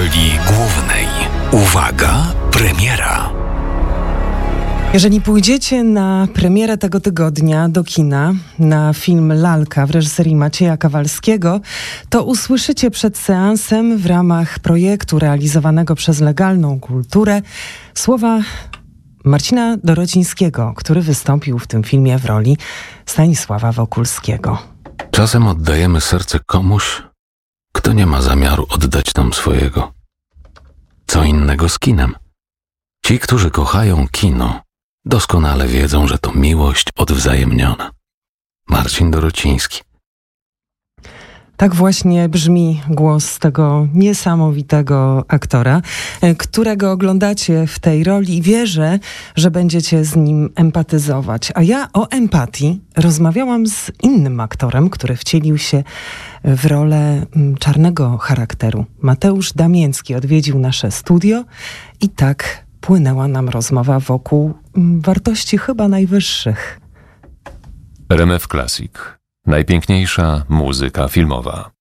roli głównej. Uwaga, premiera! Jeżeli pójdziecie na premierę tego tygodnia do kina na film Lalka w reżyserii Macieja Kawalskiego, to usłyszycie przed seansem w ramach projektu realizowanego przez Legalną Kulturę słowa Marcina Dorocińskiego, który wystąpił w tym filmie w roli Stanisława Wokulskiego. Czasem oddajemy serce komuś, kto nie ma zamiaru oddać nam swojego. Co innego z kinem. Ci, którzy kochają kino, doskonale wiedzą, że to miłość odwzajemniona. Marcin Dorociński. Tak właśnie brzmi głos tego niesamowitego aktora, którego oglądacie w tej roli i wierzę, że będziecie z nim empatyzować. A ja o empatii rozmawiałam z innym aktorem, który wcielił się w rolę czarnego charakteru. Mateusz Damięcki odwiedził nasze studio i tak płynęła nam rozmowa wokół wartości chyba najwyższych. RMF Classic. Najpiękniejsza muzyka filmowa.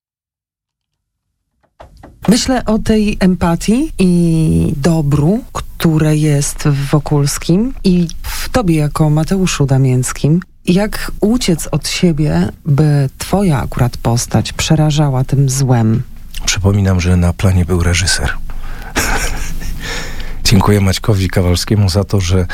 Myślę o tej empatii i dobru, które jest w Wokulskim i w tobie jako Mateuszu Damięckim. Jak uciec od siebie, by twoja akurat postać przerażała tym złem? Przypominam, że na planie był reżyser. Dziękuję Maćkowi Kawalskiemu za to, że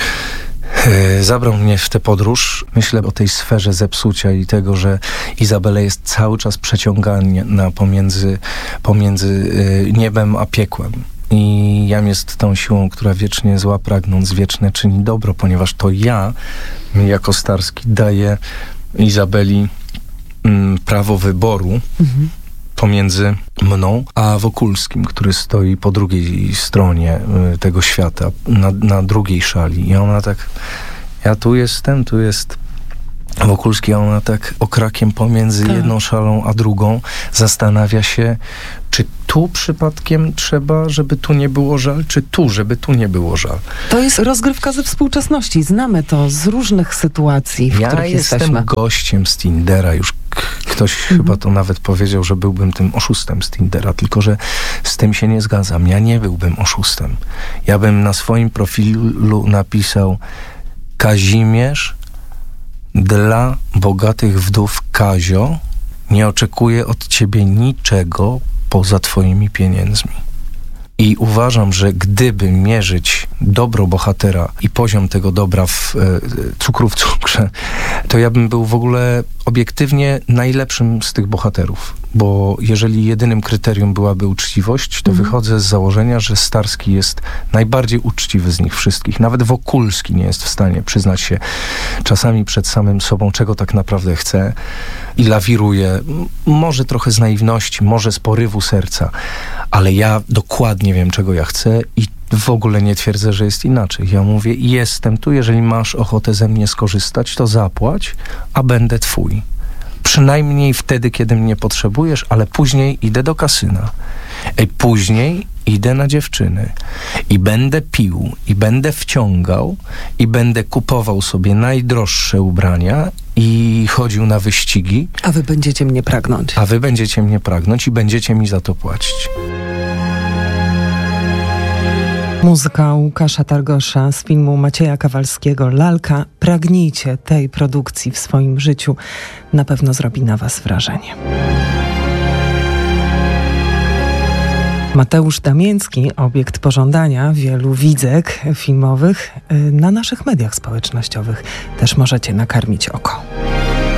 zabrał mnie w tę podróż. Myślę o tej sferze zepsucia i tego, że Izabela jest cały czas przeciągana pomiędzy niebem a piekłem. I jam jest tą siłą, która wiecznie zła pragnąc, wieczne czyni dobro, ponieważ to ja, jako Starski, daję Izabeli prawo wyboru pomiędzy mną a Wokulskim, który stoi po drugiej stronie tego świata, na drugiej szali. I ona tak, ja tu jestem, tu jest Wokulski, a ona tak okrakiem pomiędzy jedną szalą a drugą zastanawia się, czy tu przypadkiem trzeba, żeby tu nie było żal, czy tu, żeby tu nie było żal. To jest rozgrywka ze współczesności. Znamy to z różnych sytuacji, w których jesteśmy. Ja jestem gościem z Tindera. Już ktoś chyba to nawet powiedział, że byłbym tym oszustem z Tindera, tylko że z tym się nie zgadzam. Ja nie byłbym oszustem. Ja bym na swoim profilu napisał Kazimierz dla bogatych wdów Kazio, nie oczekuję od ciebie niczego poza twoimi pieniędzmi. I uważam, że gdyby mierzyć dobro bohatera i poziom tego dobra w cukru w cukrze, to ja bym był w ogóle obiektywnie najlepszym z tych bohaterów. Bo jeżeli jedynym kryterium byłaby uczciwość, to wychodzę z założenia, że Starski jest najbardziej uczciwy z nich wszystkich. Nawet Wokulski nie jest w stanie przyznać się czasami przed samym sobą, czego tak naprawdę chce i lawiruje. Może trochę z naiwności, może z porywu serca, ale ja dokładnie wiem, czego ja chcę i w ogóle nie twierdzę, że jest inaczej. Ja mówię, jestem tu, jeżeli masz ochotę ze mnie skorzystać, to zapłać, a będę twój. Przynajmniej wtedy, kiedy mnie potrzebujesz, ale później idę do kasyna. Później idę na dziewczyny. I będę pił, i będę wciągał, i będę kupował sobie najdroższe ubrania i chodził na wyścigi. A wy będziecie mnie pragnąć. A wy będziecie mnie pragnąć i będziecie mi za to płacić. Muzyka Łukasza Targosza z filmu Macieja Kawalskiego Lalka. Pragnijcie tej produkcji w swoim życiu. Na pewno zrobi na was wrażenie. Mateusz Damięcki, obiekt pożądania wielu widzek filmowych. Na naszych mediach społecznościowych też możecie nakarmić oko.